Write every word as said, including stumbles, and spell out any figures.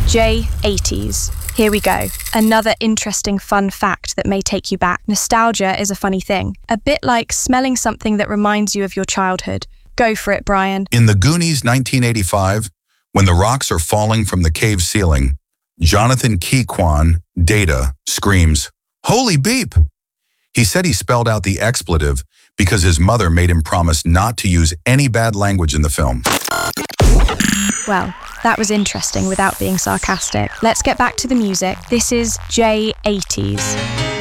J eighties. Here we go. Another interesting fun fact that may take you back. Nostalgia is a funny thing. A bit like smelling something that reminds you of your childhood. Go for it, Brian. In The Goonies nineteen eighty-five, when the rocks are falling from the cave ceiling, Jonathan Keyquan, Data, screams, "Holy beep!" He said he spelled out the expletive because his mother made him promise not to use any bad language in the film. Well, that was interesting without being sarcastic. Let's get back to the music. This is J eighties.